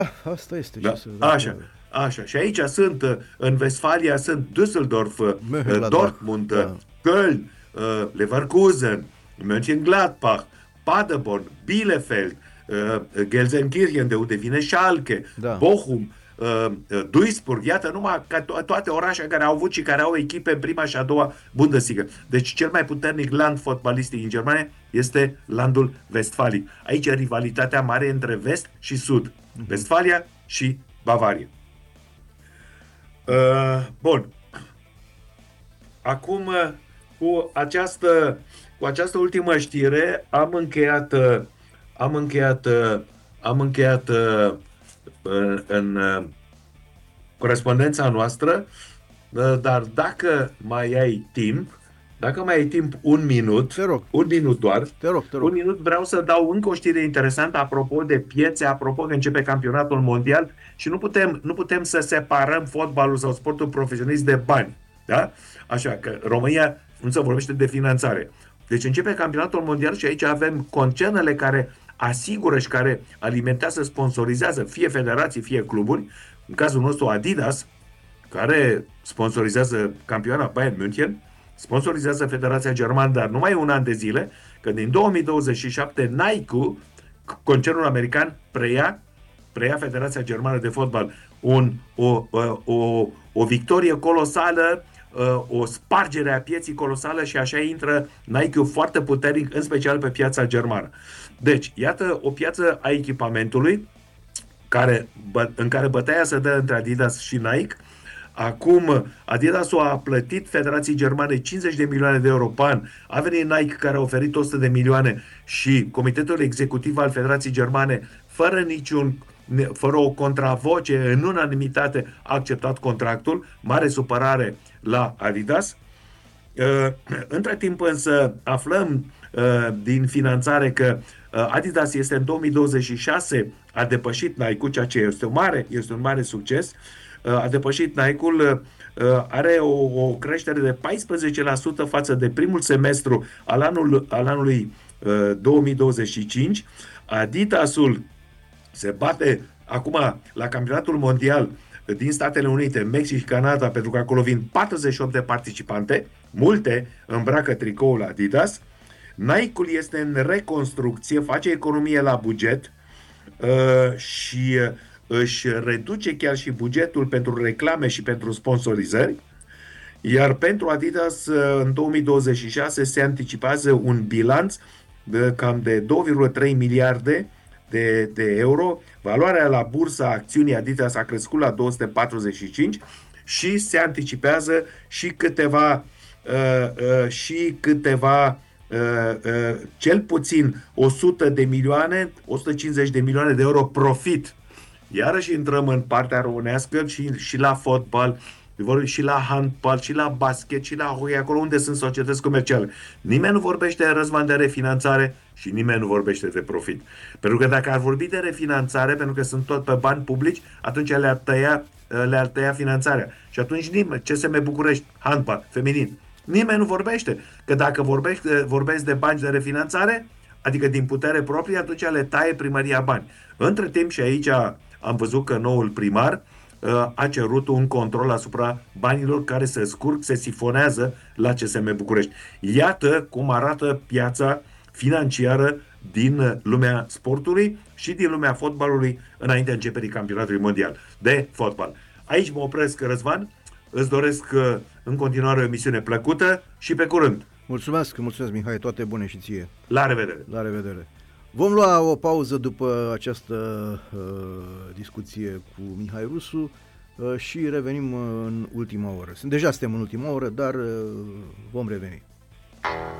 Asta este Da? ce să... Așa. Dacă... Așa. Și aici sunt, în Westfalia, sunt Düsseldorf, Mönchengladbach, Dortmund, da, Köln, Leverkusen, Mönchengladbach, Paderborn, Bielefeld, Gelsenkirchen, de unde vine Schalke, da. Bochum, Duisburg, iată numai ca toate orașele care au avut și care au echipe în prima și a doua Bundesliga. Deci cel mai puternic land fotbalistic în Germania este landul Westfalic. Aici rivalitatea mare între vest și sud. Mhm. Westfalia și Bavaria. Bun. Acum, cu această ultimă știre, am încheiat, am încheiat în corespondența noastră, dar dacă mai ai timp Te rog, un minut doar, te rog, te un rog. minut vreau să dau încă o știre interesantă apropo de piețe, apropo că începe campionatul mondial și nu putem să separăm fotbalul sau sportul profesionist de bani. Da? Așa că România nu se vorbește de finanțare. Deci începe campionatul mondial și aici avem concernele care asigură și care alimentează, sponsorizează fie federații, fie cluburi. În cazul nostru Adidas, care sponsorizează campioana Bayern München, sponsorizează Federația Germană, dar numai un an de zile, că din 2027 Nike, concernul american, preia Federația Germană de Fotbal. O victorie colosală, o spargere a pieții colosală și așa intră Nike foarte puternic, în special pe piața germană. Deci, iată o piață a echipamentului în care bătaia se dă între Adidas și Nike. Acum, Adidas a plătit Federației Germane 50 de milioane de euro pe an. A venit Nike, care a oferit 100 de milioane și Comitetul Executiv al Federației Germane, fără o contravoce, în unanimitate, a acceptat contractul. Mare supărare la Adidas. Între timp însă aflăm din finanțare că Adidas este în 2026, a depășit Nike-ul, ceea ce este un mare succes. A depășit Nike-ul, are o creștere de 14% față de primul semestru al anului 2025. Adidasul se bate acum la campionatul mondial din Statele Unite, Mexic și Canada, pentru că acolo vin 48 de participante, multe îmbracă tricoul Adidas. Nike-ul este în reconstrucție, face economie la buget și își reduce chiar și bugetul pentru reclame și pentru sponsorizări, iar pentru Adidas în 2026 se anticipează un bilanț de cam de 2,3 miliarde de euro. Valoarea la bursa acțiunii Adidas a crescut la 245 și se anticipează cel puțin 100 de milioane, 150 de milioane de euro profit. Iarăși intrăm în partea românească și la fotbal, și la handbal, și la basket, și la hockey, acolo unde sunt societăți comerciale. Nimeni nu vorbește, Răzvan, de refinanțare și nimeni nu vorbește de profit. Pentru că dacă ar vorbi de refinanțare, pentru că sunt tot pe bani publici, atunci le-ar tăia finanțarea. Și atunci nimeni, CSM București, handbal, feminin, nimeni nu vorbește. Că dacă vorbesc de bani de refinanțare, adică din putere proprie, atunci le taie primăria bani. Între timp și aici am văzut că noul primar a cerut un control asupra banilor care se sifonează la CSM București. Iată cum arată piața financiară din lumea sportului și din lumea fotbalului înaintea începerii campionatului mondial de fotbal. Aici mă opresc, Răzvan. Îți doresc în continuare o emisiune plăcută și pe curând. Mulțumesc, mulțumesc, Mihai, toate bune și ție. La revedere! La revedere. Vom lua o pauză după această discuție cu Mihai Rusu și revenim în ultima oră. Deja suntem în ultima oră, dar vom reveni.